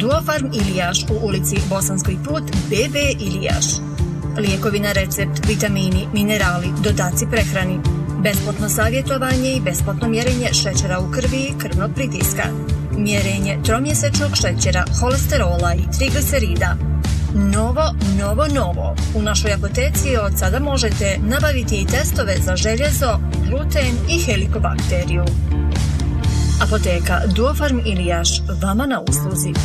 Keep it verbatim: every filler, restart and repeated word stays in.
Duofarm Ilijaš u ulici Bosanski put B B Ilijaš. Lijekovi na recept, vitamini, minerali, dodaci prehrani, besplatno savjetovanje i besplatno mjerenje šećera u krvi i krvnog pritiska, mjerenje tromjesečnog šećera, holesterola i triglicerida. Novo, novo, novo. U našoj apoteci od sada možete nabaviti i testove za željezo, gluten i helikobakteriju. Apoteka Duofarm Ilijaš, vama na usluzi.